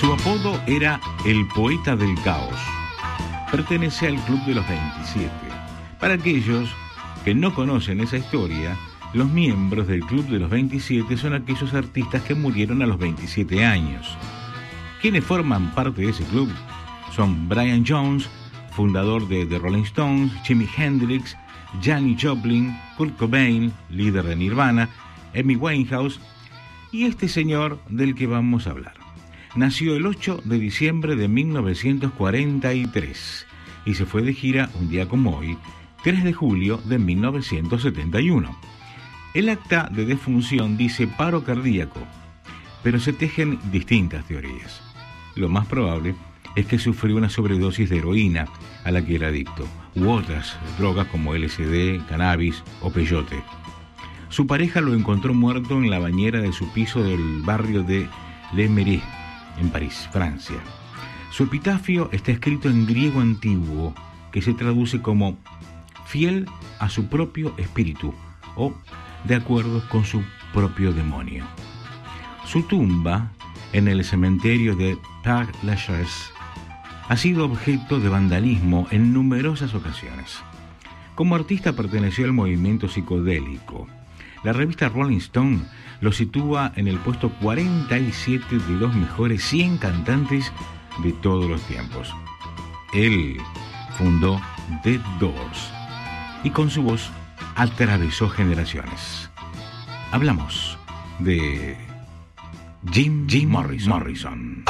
Su apodo era el Poeta del Caos. Pertenece al Club de los 27. Para aquellos que no conocen esa historia, los miembros del Club de los 27 son aquellos artistas que murieron a los 27 años. Quienes forman parte de ese club son Brian Jones, fundador de The Rolling Stones, Jimi Hendrix, Janis Joplin, Kurt Cobain, líder de Nirvana, Amy Winehouse y este señor del que vamos a hablar. Nació el 8 de diciembre de 1943 y se fue de gira un día como hoy, 3 de julio de 1971. El acta de defunción dice paro cardíaco, pero se tejen distintas teorías. Lo más probable es que sufrió una sobredosis de heroína a la que era adicto, u otras drogas como LSD, cannabis o peyote. Su pareja lo encontró muerto en la bañera de su piso del barrio de Le Marais, en París, Francia. Su epitafio está escrito en griego antiguo, que se traduce como fiel a su propio espíritu o de acuerdo con su propio demonio. Su tumba, en el cementerio de Père Lachaise, ha sido objeto de vandalismo en numerosas ocasiones. Como artista perteneció al movimiento psicodélico. La revista Rolling Stone lo sitúa en el puesto 47 de los mejores 100 cantantes de todos los tiempos. Él fundó The Doors y con su voz atravesó generaciones. Hablamos de Jim Morrison.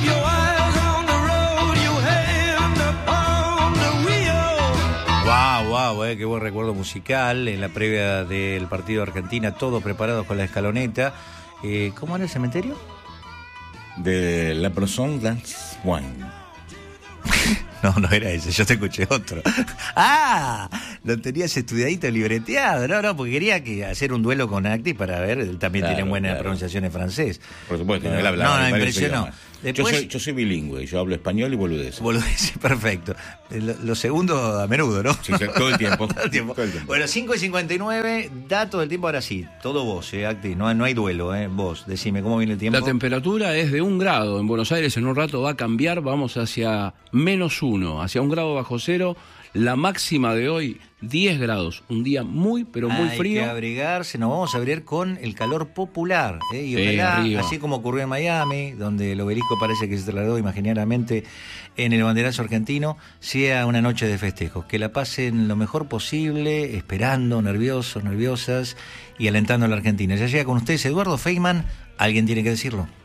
Wow, qué buen recuerdo musical en la previa del partido de Argentina, todos preparados con la escaloneta. ¿Cómo era el cementerio? De la Maison d'Antoine. No era ese, yo te escuché otro. Lo tenías estudiadito, libreteado. No, porque quería hacer un duelo con Acti para ver, él también tiene buena pronunciación en francés. Por supuesto, pero, él hablaba. No, me impresionó. Después, yo soy bilingüe, yo hablo español y boludez. Boludez, perfecto. Lo segundo a menudo, ¿no? Sí, todo el tiempo. Todo el tiempo. Bueno, 5:59, datos del tiempo ahora sí. Todo vos, Acti, no hay duelo, vos. Decime, ¿cómo viene el tiempo? La temperatura es de 1 grado. En Buenos Aires en un rato va a cambiar, vamos hacia -1, hacia 1 grado bajo cero. La máxima de hoy, 10 grados. Un día muy, pero muy frío. Hay que abrigarse, nos vamos a abrir con el calor popular. Y ojalá, así como ocurrió en Miami, donde el obelisco parece que se trasladó imaginariamente en el banderazo argentino, sea una noche de festejos. Que la pasen lo mejor posible, esperando, nerviosos, nerviosas y alentando a la Argentina. Ya llega con ustedes Eduardo Feynman, alguien tiene que decirlo.